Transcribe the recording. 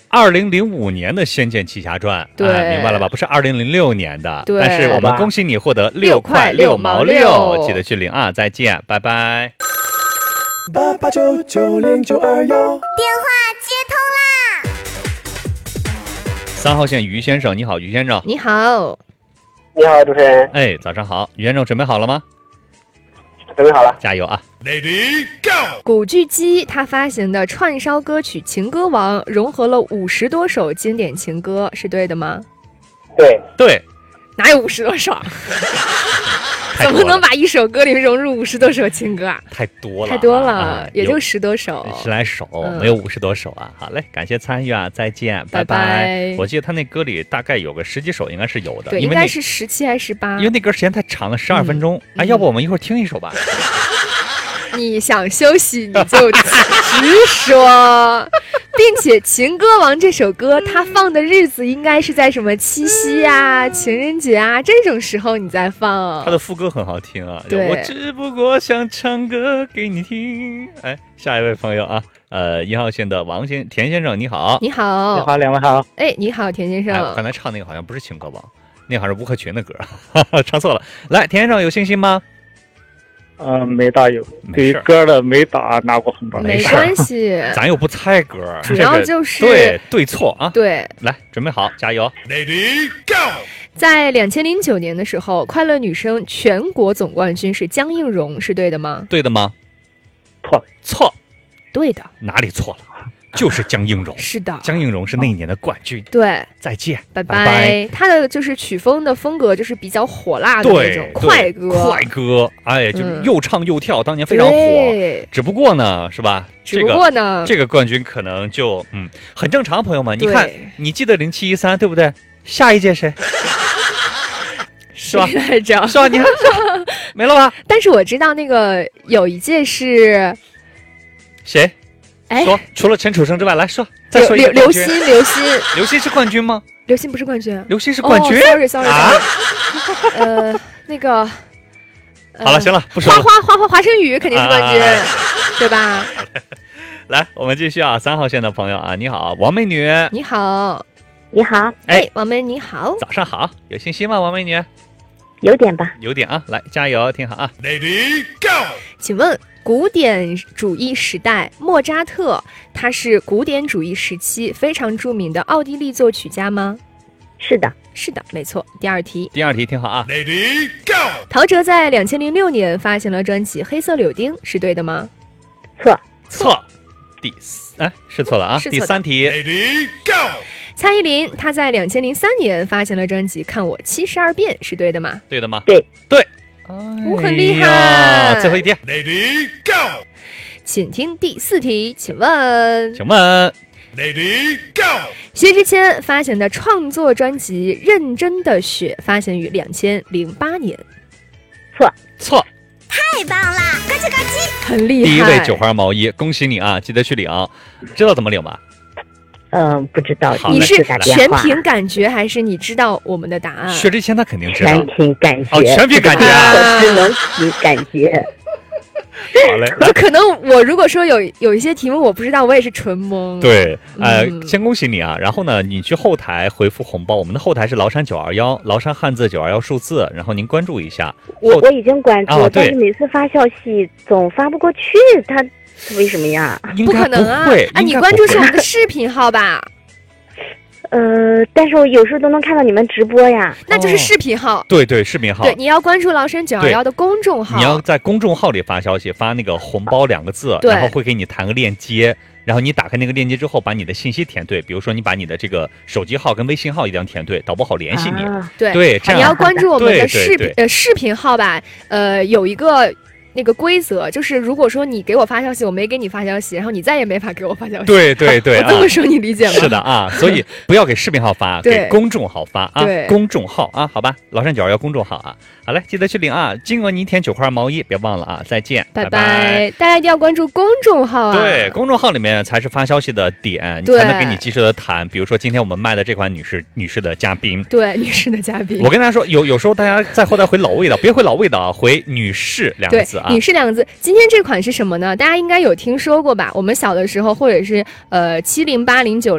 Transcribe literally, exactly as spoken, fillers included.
二零零五年的《仙剑奇侠传》， 对、 哎，明白了吧？不是二零零六年的。 对， 但是我们恭喜你获得六块六毛六，记得去领啊！再见，拜拜。 八八九九零九二幺， 电话接通啦！三号线于先生，你好，于先生。 你好。 你好，主持人。 哎，早上好，于先生准备好了吗？ 准备好了， 加油啊 ！Lady Go！ 古巨基他发行的串烧歌曲《情歌王》融合了五十多首经典情歌，是对的吗？ 对对。 哪有五十多首？怎么能把一首歌里融入五十多首情歌啊？ 太多了， 太多了， 啊、 也就十多首， 十来首， 嗯、 没有五十多首啊。好嘞，感谢参与啊，再见， 拜拜。 拜拜我记得他那歌里大概有个十几首，应该是有的。 对，应该是十七还是十八？ 因为那歌时间太长了，十二分钟。嗯、哎，要不我们一会儿听一首吧？ 你想休息你就直说，并且《情歌王》这首歌它放的日子应该是在什么七夕啊、情人节啊这种时候你再放。 它的副歌很好听啊， 对， 我只不过想唱歌给你听。哎，下一位朋友啊，呃，一号线的王先田先生，你好， 你好， 你好，两位好。 哎，你好，田先生。 哎，我刚才唱那个好像不是《情歌王》，那好像是吴克群的歌，唱错了。来，田先生有信心吗？ 嗯、呃，没打有，对歌的没打拿过红包， 没关系， 咱又不猜歌， 主要就是、 这个、对对错啊。 对， 来，准备好，加油 ，Lady Go！ 在两千零九年的时候，快乐女声全国总冠军是江映蓉，是对的吗？ 对的吗？ 错错， 对的。 哪里错了？就是江映蓉， 是的， 江映蓉是那一年的冠军。 对， 再见， 拜拜拜。 他的就是曲风的风格就是比较火辣的那种快歌， 快歌，哎，就是又唱又跳，嗯、当年非常火。只不过呢，是吧？ 只不过呢， 这个、这个冠军可能就嗯很正常，朋友们，你看，你记得零七一三对不对？下一届谁？是吧？ 来着？ 是吧？你看，没了吧？ 但是我知道那个有一届是谁？ 哎， 说除了陈楚生之外，来说，再说一个刘鑫，刘鑫， 刘鑫是冠军吗？ 刘鑫不是冠军， 刘鑫是冠军。 哦、sorry sorry，, sorry 啊、 呃，那个， 呃、好了，行了，不说了。 花花花花华晨宇肯定是冠军，啊、对吧？ 来，我们继续啊，三号线的朋友啊，你好，王美女。 你好， 你好， 哎，王美你好， 早上好，有信心吗，王美女？ 有点吧， 有点啊，来加油，听好啊 ，Lady Go！ 请问古典主义时代，莫扎特他是古典主义时期非常著名的奥地利作曲家吗？ 是的， 是的，没错。第二题， 第二题听好啊 ，Lady Go！ 陶喆在两千零六年发行了专辑《黑色柳丁》，是对的吗？ 错， 错。第哎是错了啊，第三题 ，Lady Go！ 蔡依林她在两千零三年发行了专辑《看我七十二变》，是对的吗？ 对的吗？ 对对， 我、哎、很厉害。 最后一题 ，Lady Go！ 请听第四题，请问， 请问 ，Lady Go！ 薛之谦发行的创作专辑《认真的雪》发行于两千零八年， 错错。 太棒了，咯吱咯吱， 很厉害。 第一位九花毛衣，恭喜你啊！记得去领，知道怎么领吗？ 嗯、呃，不知道。 你是全凭感觉还是你知道我们的答案？ 薛之谦他肯定知道。 全凭感觉。 哦，全凭感觉啊！ 我只能凭感觉。 好嘞， 就可能我如果说有有一些题目我不知道，我也是纯懵。 对，呃，嗯、先恭喜你啊！然后呢，你去后台回复红包，我们的后台是崂山九二幺，崂山汉字九二幺数字，然后您关注一下。 我我已经关注了、 哦， 但是每次发消息总发不过去，它为什么呀？ 不可能啊！啊，你关注是我们的视频号吧？ 呃，但是我有时候都能看到你们直播呀， 那就是视频号。 哦、对对，视频号。 对，你要关注崂山九二幺的公众号。 你要在公众号里发消息，发那个红包两个字，然后会给你弹个链接，然后你打开那个链接之后，把你的信息填对，比如说你把你的这个手机号跟微信号一定要填对，导播好联系你。 啊、 对对，这样你要关注我们的视频对对对呃视频号吧，呃，有一个。那个规则就是，如果说你给我发消息，我没给你发消息，然后你再也没法给我发消息。 对对对， 我这么说你理解吗？ 是的啊，所以不要给视频号发，给公众号发啊，公众号啊，好吧，崂山九二幺公众号啊，好嘞，记得去领啊，金额您填九块毛衣，别忘了啊，再见， 拜拜拜， 大家一定要关注公众号啊， 对，公众号里面才是发消息的点，你才能给你及时的谈，比如说今天我们卖的这款女士女士的嘉宾， 对，女士的嘉宾， 我跟大家说，有有时候大家在后台回老味道，别回老味道啊，回女士两个字啊， 女士两个字。今天这款是什么呢？大家应该有听说过吧？我们小的时候，或者是呃七零八零九